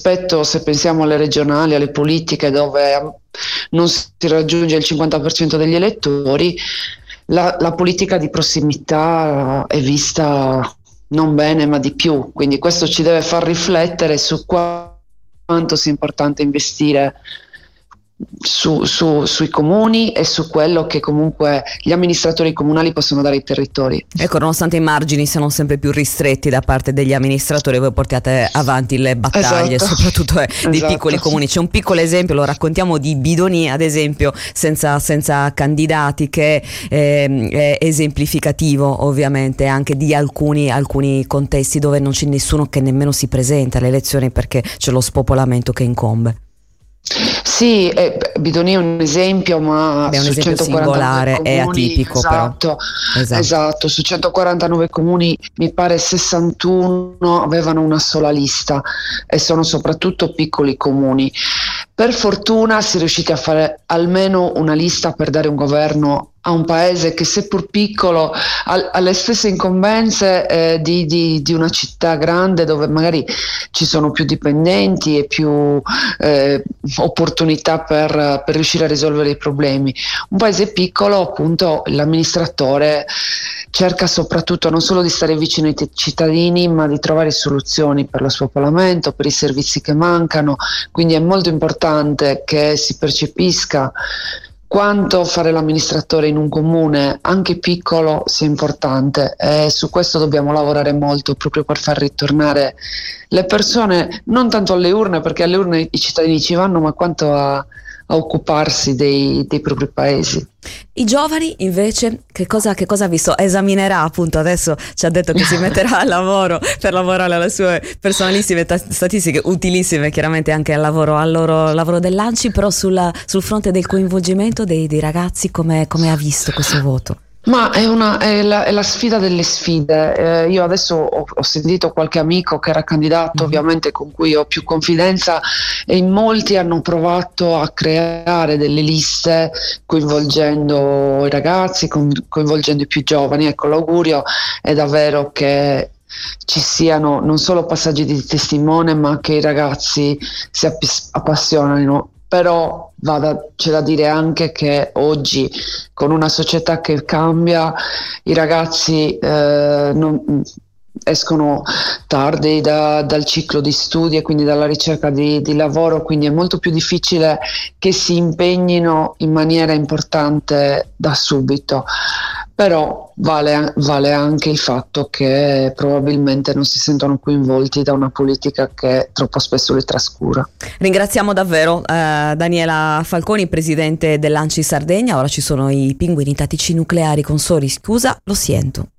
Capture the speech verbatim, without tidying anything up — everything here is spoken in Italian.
rispetto, se pensiamo alle regionali, alle politiche dove non si raggiunge il cinquanta per cento degli elettori, la, la politica di prossimità è vista non bene ma di più, quindi questo ci deve far riflettere su quanto sia importante investire Su, su, sui comuni e su quello che comunque gli amministratori comunali possono dare ai territori. Ecco, nonostante i margini siano sempre più ristretti da parte degli amministratori, voi portate avanti le battaglie, esatto. soprattutto eh, dei esatto. piccoli comuni. C'è un piccolo esempio, lo raccontiamo, di Bidoni, ad esempio, senza, senza candidati, che eh, è esemplificativo ovviamente anche di alcuni, alcuni contesti dove non c'è nessuno che nemmeno si presenta alle elezioni perché c'è lo spopolamento che incombe. Sì, eh, Bidoni è un esempio, ma Beh, un su esempio singolare, comuni, è atipico, esatto, però. Esatto. esatto, su centoquarantanove comuni mi pare sessantuno avevano una sola lista e sono soprattutto piccoli comuni. Per fortuna si è riusciti a fare almeno una lista per dare un governo a un paese che, seppur piccolo, ha, ha le stesse incombenze eh, di, di, di una città grande, dove magari ci sono più dipendenti e più eh, opportunità per, per riuscire a risolvere i problemi. Un paese piccolo, appunto, l'amministratore cerca soprattutto non solo di stare vicino ai t- cittadini, ma di trovare soluzioni per lo spopolamento, per i servizi che mancano, quindi è molto importante che si percepisca quanto fare l'amministratore in un comune, anche piccolo, sia importante, e su questo dobbiamo lavorare molto, proprio per far ritornare le persone non tanto alle urne, perché alle urne i cittadini ci vanno, ma quanto a, a occuparsi dei, dei propri paesi. I giovani invece che cosa, che cosa ha visto? Esaminerà, appunto, adesso ci ha detto che si metterà al lavoro per lavorare alle sue personalissime t- statistiche, utilissime chiaramente anche al lavoro, al loro lavoro dell'A N C I, però sulla, sul fronte del coinvolgimento dei, dei ragazzi, come ha visto questo voto? Ma è, una, è, la, è la sfida delle sfide. Eh, io adesso ho, ho sentito qualche amico che era candidato, mm-hmm. ovviamente con cui ho più confidenza, e in molti hanno provato a creare delle liste coinvolgendo i ragazzi, con, coinvolgendo i più giovani. Ecco, l'augurio è davvero che ci siano non solo passaggi di testimone, ma che i ragazzi si app- appassionino. Però vada, c'è da dire anche che oggi, con una società che cambia, i ragazzi eh, non, escono tardi da, dal ciclo di studi e quindi dalla ricerca di, di lavoro, quindi è molto più difficile che si impegnino in maniera importante da subito. Però vale, vale anche il fatto che probabilmente non si sentono coinvolti da una politica che troppo spesso li trascura. Ringraziamo davvero eh, Daniela Falconi, presidente dell'A N C I Sardegna. Ora ci sono i pinguini tattici nucleari con Sori, scusa, lo sento.